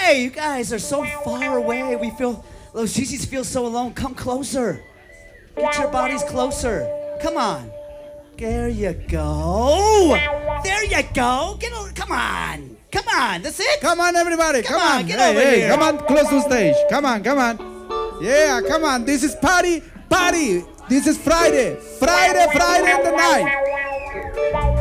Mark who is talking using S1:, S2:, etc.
S1: Hey, you guys are so far away. We feel, Los Gisis feel so alone. Come closer. Get your bodies closer. Come on. There you go. There you go. Come on. Come on. That's it.
S2: Come on, everybody. Come on.
S1: Get over here.
S2: Come on, close to stage. Come on. Yeah, come on. This is party. This is Friday in the night.